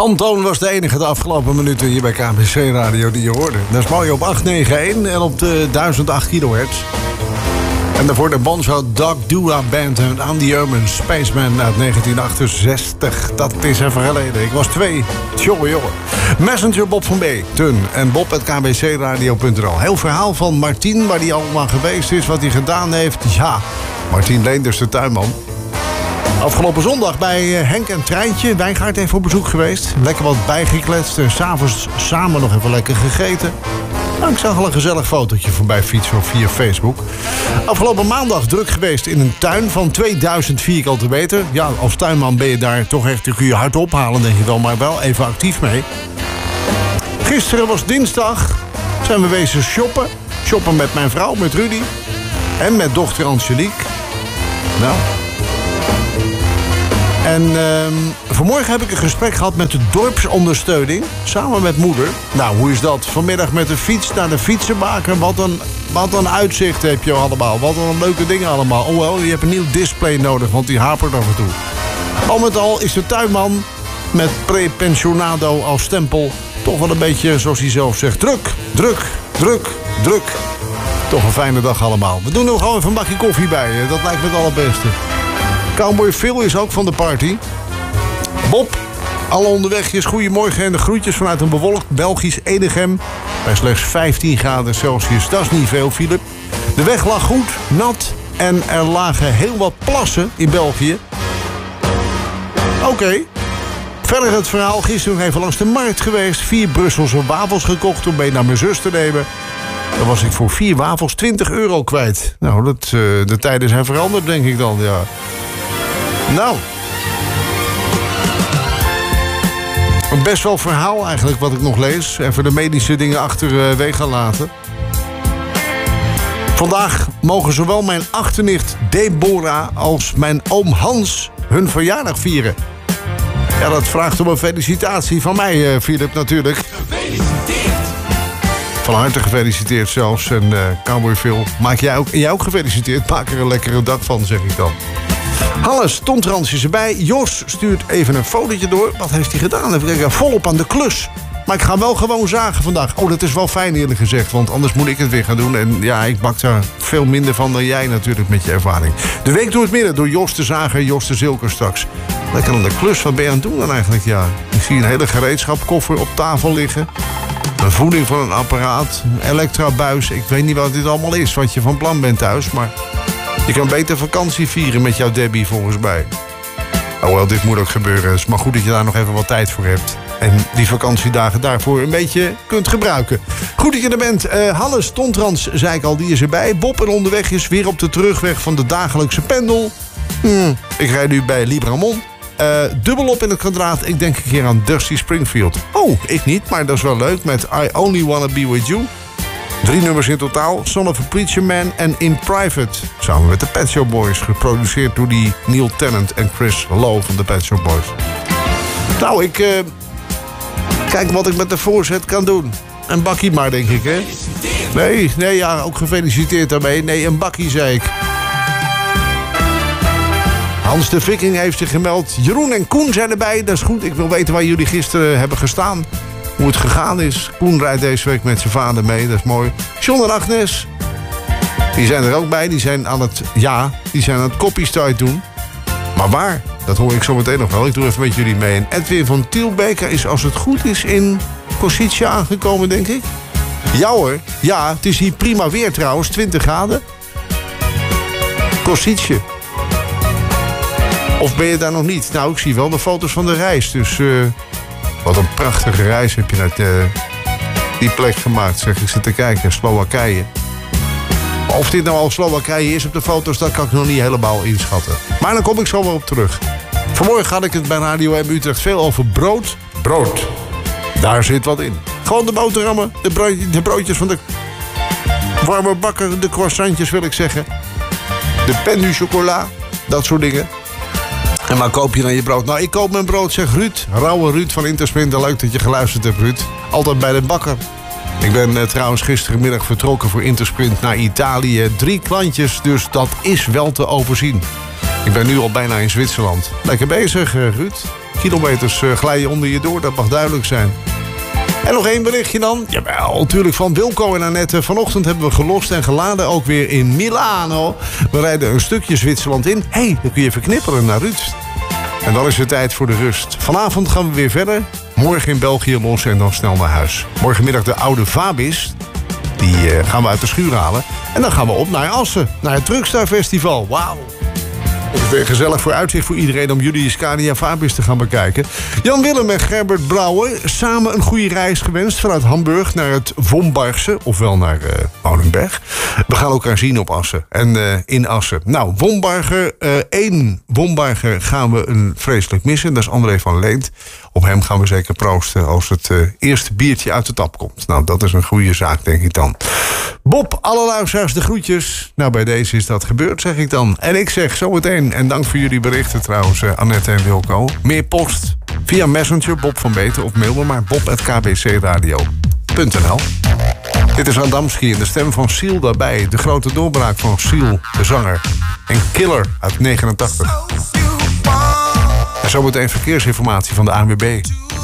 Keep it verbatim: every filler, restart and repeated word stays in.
Antoon was de enige de afgelopen minuten hier bij K B C Radio die je hoorde. Dat is mooi op acht negen een en op de duizend acht kilohertz. En daarvoor de Bonzo Dog Dua Band en Andy Urban, Spaceman uit negentien achtenzestig. Dat is even geleden. Ik was twee. Jongen, jongen. Messenger Bob van B. Tun en Bob at k b c radio punt n l. Heel verhaal van Martien, waar hij allemaal geweest is, wat hij gedaan heeft. Ja, Martien Leenders, de tuinman. Afgelopen zondag bij Henk en Treintje, Wijngaard even op bezoek geweest. Lekker wat bijgekletst en s'avonds samen nog even lekker gegeten. Nou, ik zag al een gezellig fotootje voorbij fietsen via Facebook. Afgelopen maandag druk geweest in een tuin van tweeduizend vierkante meter. Ja, als tuinman ben je daar toch echt, kun je hard ophalen, denk je wel, maar wel even actief mee. Gisteren was dinsdag, zijn we wezen shoppen. Shoppen met mijn vrouw, met Rudy. En met dochter Angelique. Nou... En uh, vanmorgen heb ik een gesprek gehad met de dorpsondersteuning. Samen met moeder. Nou, hoe is dat? Vanmiddag met de fiets naar de fietsenmaker. Wat een, wat een uitzicht heb je allemaal. Wat een leuke dingen allemaal. Oh wel, je hebt een nieuw display nodig, want die hapert af en toe. Al met al is de tuinman met pre-pensionado als stempel toch wel een beetje, zoals hij zelf zegt, druk, druk, druk, druk. Toch een fijne dag allemaal. We doen er gewoon even een bakje koffie bij. Dat lijkt me het allerbeste. Cowboy Phil is ook van de party. Bob, alle onderwegjes, goedemorgen en de groetjes vanuit een bewolkt Belgisch Edegem. Bij slechts vijftien graden Celsius, dat is niet veel, Philip. De weg lag goed, nat en er lagen heel wat plassen in België. Oké. Okay. Verder het verhaal, gisteren nog even langs de markt geweest. Vier Brusselse wafels gekocht om mee naar mijn zus te nemen. Dan was ik voor vier wafels twintig euro kwijt. Nou, dat, uh, de tijden zijn veranderd, denk ik dan, ja. Nou, een best wel verhaal eigenlijk wat ik nog lees. Even de medische dingen achterwege gaan laten. Vandaag mogen zowel mijn achternicht Deborah als mijn oom Hans hun verjaardag vieren. Ja, dat vraagt om een felicitatie van mij, Philip, natuurlijk. Gefeliciteerd! Van harte gefeliciteerd zelfs. En uh, Cowboy Phil, maak jij ook, jij ook gefeliciteerd? Maak er een lekkere dag van, zeg ik dan. Hannes, Tontrans is erbij. Jos stuurt even een fotootje door. Wat heeft hij gedaan? Even kijken, volop aan de klus. Maar ik ga wel gewoon zagen vandaag. Oh, dat is wel fijn eerlijk gezegd, want anders moet ik het weer gaan doen. En ja, ik bak daar veel minder van dan jij natuurlijk met je ervaring. De week door het midden door Jos de Zager, Jos de Zilker straks. Lekker aan de klus, wat ben je aan het doen dan eigenlijk? Ja, ik zie een hele gereedschapkoffer op tafel liggen. Een voeding van een apparaat, een elektrabuis. Ik weet niet wat dit allemaal is, wat je van plan bent thuis, maar... Je kan beter vakantie vieren met jouw Debbie, volgens mij. Oh wel, dit moet ook gebeuren. Het is maar goed dat je daar nog even wat tijd voor hebt. En die vakantiedagen daarvoor een beetje kunt gebruiken. Goed dat je er bent. Uh, Hannes Tontrans, zei ik al, die is erbij. Bob en onderweg is weer op de terugweg van de dagelijkse pendel. Hmm, ik rijd nu bij Libramon. Uh, dubbelop in het kwadraat. Ik denk een keer aan Dusty Springfield. Oh, ik niet, maar dat is wel leuk. Met I Only Wanna Be With You. Drie nummers in totaal. Son of a Preacher Man en In Private. Samen met de Pet Shop Boys. Geproduceerd door die Neil Tennant en Chris Lowe van de Pet Shop Boys. Nou, ik... Uh, kijk wat ik met de voorzet kan doen. Een bakkie maar, denk ik, hè? Nee, nee, ja, ook gefeliciteerd daarmee. Nee, een bakkie, zei ik. Hans de Viking heeft zich gemeld. Jeroen en Koen zijn erbij. Dat is goed. Ik wil weten waar jullie gisteren hebben gestaan. Hoe het gegaan is. Koen rijdt deze week met zijn vader mee, dat is mooi. John en Agnes, die zijn er ook bij. Die zijn aan het, ja, die zijn aan het copystart doen. Maar waar? Dat hoor ik zo meteen nog wel. Ik doe even met jullie mee. En Edwin van Tielbeker is, als het goed is, in Košice aangekomen, denk ik. Ja hoor, ja, het is hier prima weer trouwens, twintig graden. Košice. Of ben je daar nog niet? Nou, ik zie wel de foto's van de reis, dus... Uh, Wat een prachtige reis heb je naar uh, die plek gemaakt, zeg. Ik zit te kijken, Slowakije. Of dit nou al Slowakije is op de foto's, dat kan ik nog niet helemaal inschatten. Maar dan kom ik zo weer op terug. Vanmorgen had ik het bij Radio M Utrecht veel over brood. Brood. Daar zit wat in. Gewoon de boterhammen, de, brood, de broodjes van de warme bakker, de croissantjes wil ik zeggen. De pain du chocolat, dat soort dingen. En waar koop je dan je brood? Nou, ik koop mijn brood, zegt Ruud. Rauwe Ruud van Intersprint. Leuk dat je geluisterd hebt, Ruud. Altijd bij de bakker. Ik ben uh, trouwens gisterenmiddag vertrokken voor Intersprint naar Italië. Drie klantjes, dus dat is wel te overzien. Ik ben nu al bijna in Zwitserland. Lekker bezig, uh, Ruud. Kilometers uh, glijden onder je door, dat mag duidelijk zijn. En nog één berichtje dan. Jawel, natuurlijk van Wilco en Annette. Vanochtend hebben we gelost en geladen, ook weer in Milano. We rijden een stukje Zwitserland in. Hé, hey, dan kun je even knipperen naar Ruud. En dan is het tijd voor de rust. Vanavond gaan we weer verder. Morgen in België los en dan snel naar huis. Morgenmiddag de oude Vabis. Die uh, gaan we uit de schuur halen. En dan gaan we op naar Assen. Naar het Truckstar Festival. Wauw. Het is weer gezellig vooruitzicht voor iedereen om jullie Scania Vabis te gaan bekijken. Jan Willem en Gerbert Brouwer samen een goede reis gewenst vanuit Hamburg naar het Wombargse, ofwel naar uh, Woudenberg. We gaan elkaar zien op Assen en uh, in Assen. Nou, Wombarger, uh, één Wombarger gaan we een vreselijk missen. Dat is André van Leent. Op hem gaan we zeker proosten als het uh, eerste biertje uit de tap komt. Nou, dat is een goede zaak, denk ik dan. Bob, alle luisteraars, de groetjes. Nou, bij deze is dat gebeurd, zeg ik dan. En ik zeg zometeen, en dank voor jullie berichten trouwens, uh, Annette en Wilco. Meer post via Messenger, Bob van Beeten, of mail me maar bob at k b c radio punt n l. Dit is Adamski en de stem van Seal daarbij. De grote doorbraak van Seal, de zanger. En Killer uit negenentachtig. En zometeen verkeersinformatie van de A N W B.